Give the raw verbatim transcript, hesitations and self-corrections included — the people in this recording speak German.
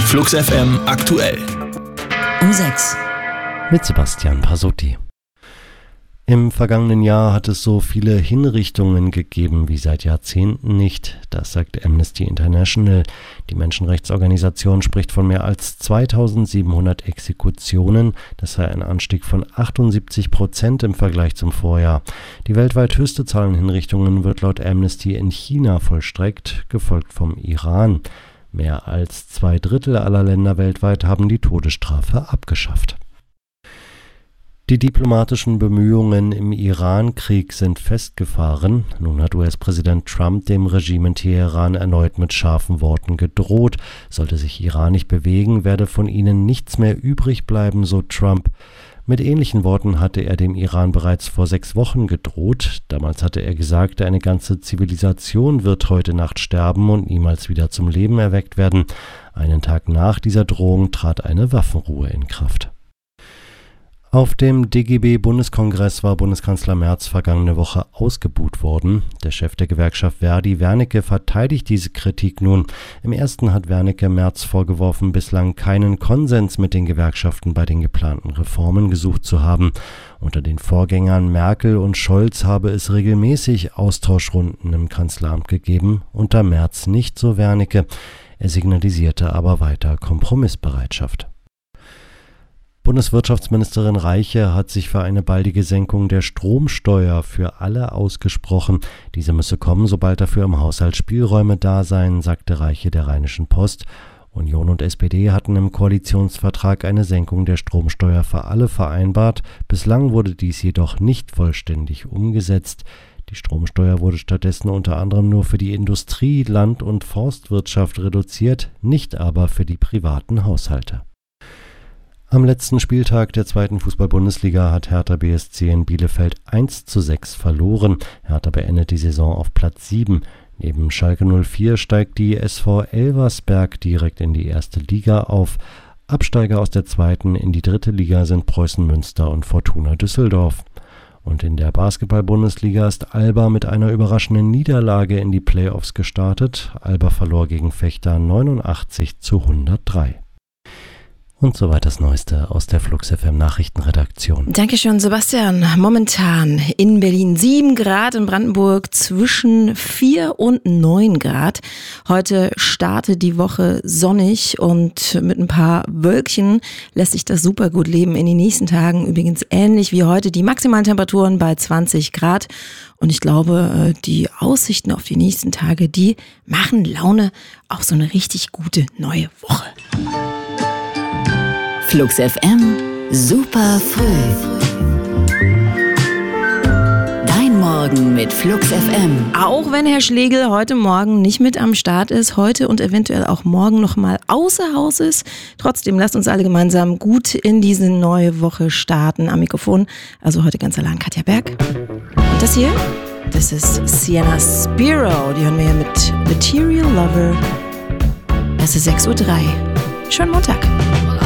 Flux F M aktuell. Um sechs. Mit Sebastian Pasotti. Im vergangenen Jahr hat es so viele Hinrichtungen gegeben wie seit Jahrzehnten nicht. Das sagt Amnesty International. Die Menschenrechtsorganisation spricht von mehr als zweitausendsiebenhundert Exekutionen. Das sei ein Anstieg von achtundsiebzig Prozent im Vergleich zum Vorjahr. Die weltweit höchste Zahl an Hinrichtungen wird laut Amnesty in China vollstreckt, gefolgt vom Iran. Mehr als zwei Drittel aller Länder weltweit haben die Todesstrafe abgeschafft. Die diplomatischen Bemühungen im Iran-Krieg sind festgefahren. Nun hat U S-Präsident Trump dem Regime in Teheran erneut mit scharfen Worten gedroht. Sollte sich Iran nicht bewegen, werde von ihnen nichts mehr übrig bleiben, so Trump. Mit ähnlichen Worten hatte er dem Iran bereits vor sechs Wochen gedroht. Damals hatte er gesagt, eine ganze Zivilisation wird heute Nacht sterben und niemals wieder zum Leben erweckt werden. Einen Tag nach dieser Drohung trat eine Waffenruhe in Kraft. Auf dem D G B-Bundeskongress war Bundeskanzler Merz vergangene Woche ausgebuht worden. Der Chef der Gewerkschaft Verdi, Wernicke, verteidigt diese Kritik nun. Im ersten hat Wernicke Merz vorgeworfen, bislang keinen Konsens mit den Gewerkschaften bei den geplanten Reformen gesucht zu haben. Unter den Vorgängern Merkel und Scholz habe es regelmäßig Austauschrunden im Kanzleramt gegeben, unter Merz nicht, so Wernicke. Er signalisierte aber weiter Kompromissbereitschaft. Bundeswirtschaftsministerin Reiche hat sich für eine baldige Senkung der Stromsteuer für alle ausgesprochen. Diese müsse kommen, sobald dafür im Haushalt Spielräume da seien, sagte Reiche der Rheinischen Post. Union und S P D hatten im Koalitionsvertrag eine Senkung der Stromsteuer für alle vereinbart. Bislang wurde dies jedoch nicht vollständig umgesetzt. Die Stromsteuer wurde stattdessen unter anderem nur für die Industrie, Land- und Forstwirtschaft reduziert, nicht aber für die privaten Haushalte. Am letzten Spieltag der zweiten Fußball-Bundesliga hat Hertha B S C in Bielefeld eins zu sechs verloren. Hertha beendet die Saison auf Platz sieben. Neben Schalke null vier steigt die S V Elversberg direkt in die erste Liga auf. Absteiger aus der zweiten in die dritte Liga sind Preußen Münster und Fortuna Düsseldorf. Und in der Basketball-Bundesliga ist Alba mit einer überraschenden Niederlage in die Playoffs gestartet. Alba verlor gegen Vechta neunundachtzig zu hundertdrei. Und soweit das Neueste aus der Flux F M Nachrichtenredaktion. Dankeschön, Sebastian. Momentan in Berlin sieben Grad, in Brandenburg zwischen vier und neun Grad. Heute startet die Woche sonnig und mit ein paar Wölkchen lässt sich das super gut leben. In den nächsten Tagen übrigens ähnlich wie heute. Die maximalen Temperaturen bei zwanzig Grad. Und ich glaube, die Aussichten auf die nächsten Tage, die machen Laune auf so eine richtig gute neue Woche. Flux F M, super früh. Dein Morgen mit Flux F M. Auch wenn Herr Schlegel heute Morgen nicht mit am Start ist, heute und eventuell auch morgen noch mal außer Haus ist. Trotzdem lasst uns alle gemeinsam gut in diese neue Woche starten. Am Mikrofon, also heute ganz allein Katja Berg. Und das hier, das ist Sienna Spiro. Die hören wir hier mit Material Lover. Es ist sechs Uhr drei. Schönen Montag.